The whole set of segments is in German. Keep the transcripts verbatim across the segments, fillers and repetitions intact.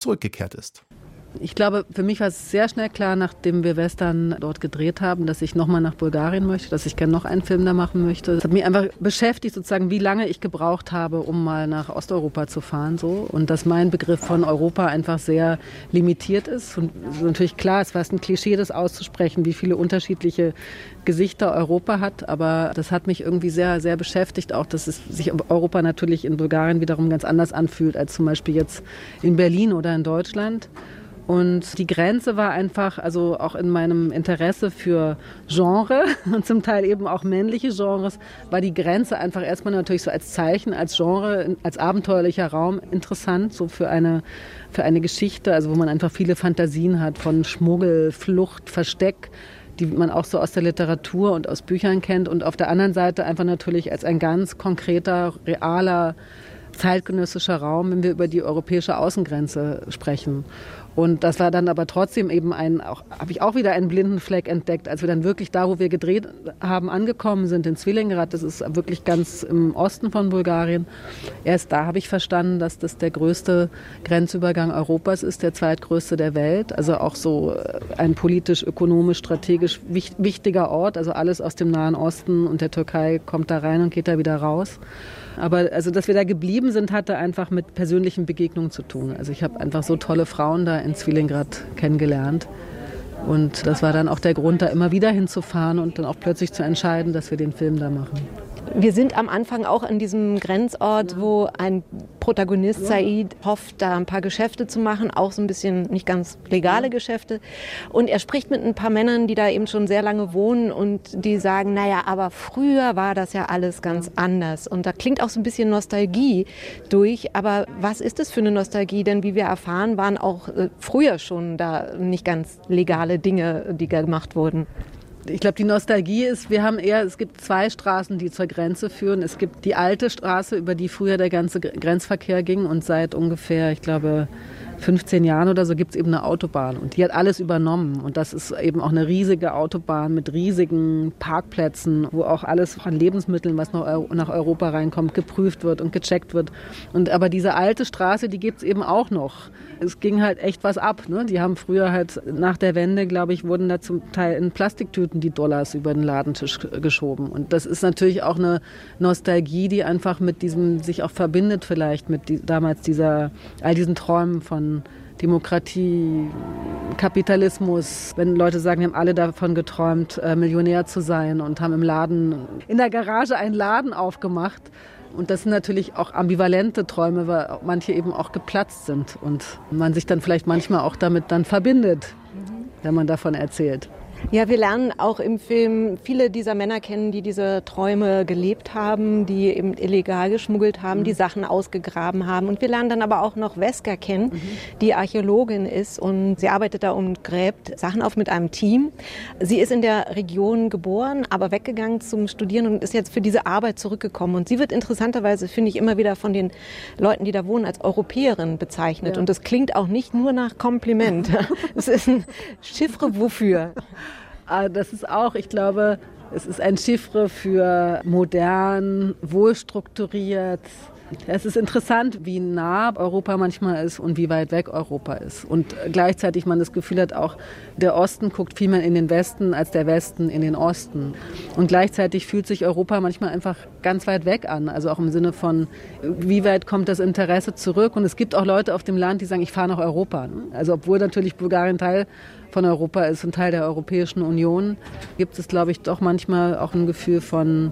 zurückgekehrt ist. Ich glaube, für mich war es sehr schnell klar, nachdem wir Western dort gedreht haben, dass ich nochmal nach Bulgarien möchte, dass ich gerne noch einen Film da machen möchte. Es hat mich einfach beschäftigt, sozusagen, wie lange ich gebraucht habe, um mal nach Osteuropa zu fahren. So. Und dass mein Begriff von Europa einfach sehr limitiert ist. Und es ist natürlich klar, es war ein Klischee, das auszusprechen, wie viele unterschiedliche Gesichter Europa hat. Aber das hat mich irgendwie sehr, sehr beschäftigt, auch dass es sich Europa natürlich in Bulgarien wiederum ganz anders anfühlt, als zum Beispiel jetzt in Berlin oder in Deutschland. Und die Grenze war einfach, also auch in meinem Interesse für Genre und zum Teil eben auch männliche Genres, war die Grenze einfach erstmal natürlich so als Zeichen, als Genre, als abenteuerlicher Raum interessant, so für eine, für eine Geschichte, also wo man einfach viele Fantasien hat von Schmuggel, Flucht, Versteck, die man auch so aus der Literatur und aus Büchern kennt. Und auf der anderen Seite einfach natürlich als ein ganz konkreter, realer, zeitgenössischer Raum, wenn wir über die europäische Außengrenze sprechen. Und das war dann aber trotzdem eben ein, auch, habe ich auch wieder einen blinden Fleck entdeckt, als wir dann wirklich da, wo wir gedreht haben, angekommen sind, in Svilengrad. Das ist wirklich ganz im Osten von Bulgarien. Erst da habe ich verstanden, dass das der größte Grenzübergang Europas ist, der zweitgrößte der Welt. Also auch so ein politisch, ökonomisch, strategisch wichtiger Ort. Also alles aus dem Nahen Osten und der Türkei kommt da rein und geht da wieder raus. Aber also, dass wir da geblieben sind, hatte einfach mit persönlichen Begegnungen zu tun. Also ich habe einfach so tolle Frauen da in Svilengrad kennengelernt. Und das war dann auch der Grund, da immer wieder hinzufahren und dann auch plötzlich zu entscheiden, dass wir den Film da machen. Wir sind am Anfang auch an diesem Grenzort, wo ein Protagonist, Said, hofft, da ein paar Geschäfte zu machen, auch so ein bisschen nicht ganz legale Geschäfte. Und er spricht mit ein paar Männern, die da eben schon sehr lange wohnen und die sagen, naja, aber früher war das ja alles ganz anders. Und da klingt auch so ein bisschen Nostalgie durch. Aber was ist das für eine Nostalgie? Denn wie wir erfahren, waren auch äh, früher schon da nicht ganz legale Dinge, die gemacht wurden. Ich glaube, die Nostalgie ist, wir haben eher, es gibt zwei Straßen, die zur Grenze führen. Es gibt die alte Straße, über die früher der ganze Grenzverkehr ging und seit ungefähr, ich glaube, fünfzehn Jahren oder so gibt es eben eine Autobahn und die hat alles übernommen und das ist eben auch eine riesige Autobahn mit riesigen Parkplätzen, wo auch alles an Lebensmitteln, was nach Europa reinkommt, geprüft wird und gecheckt wird. Und aber diese alte Straße, die gibt es eben auch noch. Es ging halt echt was ab. Ne? Die haben früher halt nach der Wende, glaube ich, wurden da zum Teil in Plastiktüten die Dollars über den Ladentisch geschoben. Und das ist natürlich auch eine Nostalgie, die einfach mit diesem sich auch verbindet vielleicht mit die, damals dieser all diesen Träumen von Demokratie, Kapitalismus. Wenn Leute sagen, wir haben alle davon geträumt, Millionär zu sein und haben im Laden, in der Garage einen Laden aufgemacht. Und das sind natürlich auch ambivalente Träume, weil manche eben auch geplatzt sind und man sich dann vielleicht manchmal auch damit dann verbindet, wenn man davon erzählt. Ja, wir lernen auch im Film viele dieser Männer kennen, die diese Träume gelebt haben, die eben illegal geschmuggelt haben, mhm. die Sachen ausgegraben haben. Und wir lernen dann aber auch noch Veska kennen, mhm. die Archäologin ist und sie arbeitet da und gräbt Sachen auf mit einem Team. Sie ist in der Region geboren, aber weggegangen zum Studieren und ist jetzt für diese Arbeit zurückgekommen. Und sie wird interessanterweise, finde ich, immer wieder von den Leuten, die da wohnen, als Europäerin bezeichnet. Ja. Und das klingt auch nicht nur nach Kompliment. Es ist ein Chiffre wofür. Das ist auch, ich glaube, es ist ein Chiffre für modern, wohlstrukturiert. Es ist interessant, wie nah Europa manchmal ist und wie weit weg Europa ist. Und gleichzeitig man das Gefühl hat, auch der Osten guckt viel mehr in den Westen als der Westen in den Osten. Und gleichzeitig fühlt sich Europa manchmal einfach ganz weit weg an. Also auch im Sinne von, wie weit kommt das Interesse zurück? Und es gibt auch Leute auf dem Land, die sagen, ich fahre nach Europa. Also obwohl natürlich Bulgarien Teil von Europa ist und Teil der Europäischen Union, gibt es, glaube ich, doch manchmal auch ein Gefühl von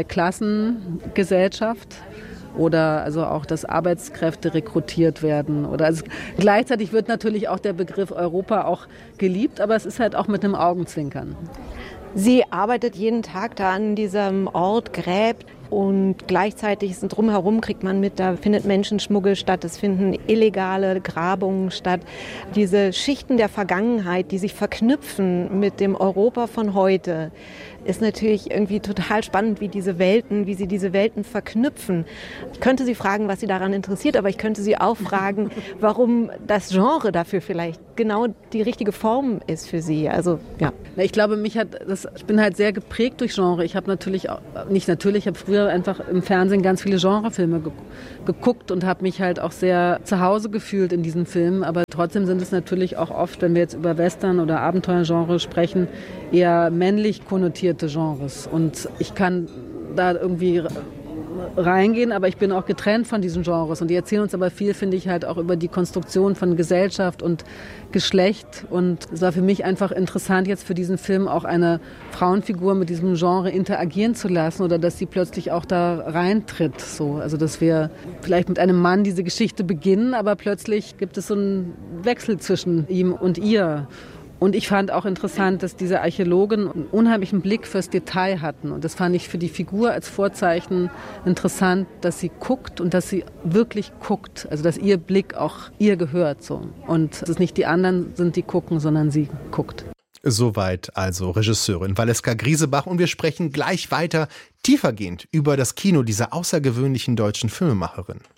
Zweiklassengesellschaft. Oder also auch, dass Arbeitskräfte rekrutiert werden. Oder also gleichzeitig wird natürlich auch der Begriff Europa auch geliebt, aber es ist halt auch mit einem Augenzwinkern. Sie arbeitet jeden Tag da an diesem Ort, gräbt und gleichzeitig sind drumherum, kriegt man mit, da findet Menschenschmuggel statt, es finden illegale Grabungen statt. Diese Schichten der Vergangenheit, die sich verknüpfen mit dem Europa von heute, ist natürlich irgendwie total spannend, wie diese Welten, wie sie diese Welten verknüpfen. Ich könnte Sie fragen, was Sie daran interessiert, aber ich könnte Sie auch fragen, warum das Genre dafür vielleicht genau die richtige Form ist für sie. Also, ja. Ich glaube, mich hat das, ich bin halt sehr geprägt durch Genre. Ich habe natürlich auch, nicht natürlich, ich habe früher einfach im Fernsehen ganz viele Genrefilme ge- geguckt und habe mich halt auch sehr zu Hause gefühlt in diesen Filmen. Aber trotzdem sind es natürlich auch oft, wenn wir jetzt über Western oder Abenteuergenre sprechen, eher männlich konnotierte Genres. Und ich kann da irgendwie reingehen, aber ich bin auch getrennt von diesen Genres und die erzählen uns aber viel, finde ich, halt auch über die Konstruktion von Gesellschaft und Geschlecht und es war für mich einfach interessant, jetzt für diesen Film auch eine Frauenfigur mit diesem Genre interagieren zu lassen oder dass sie plötzlich auch da reintritt, so. Also dass wir vielleicht mit einem Mann diese Geschichte beginnen, aber plötzlich gibt es so einen Wechsel zwischen ihm und ihr. Und ich fand auch interessant, dass diese Archäologen einen unheimlichen Blick fürs Detail hatten. Und das fand ich für die Figur als Vorzeichen interessant, dass sie guckt und dass sie wirklich guckt. Also dass ihr Blick auch ihr gehört. So. Und dass es nicht die anderen sind, die gucken, sondern sie guckt. Soweit also Regisseurin Valeska Griesebach. Und wir sprechen gleich weiter tiefergehend über das Kino dieser außergewöhnlichen deutschen Filmemacherin.